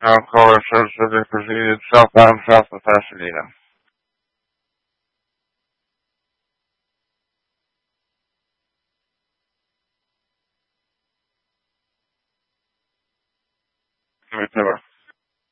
Alcohol Associated proceeded southbound south of Pasadena. Give me 2 hours.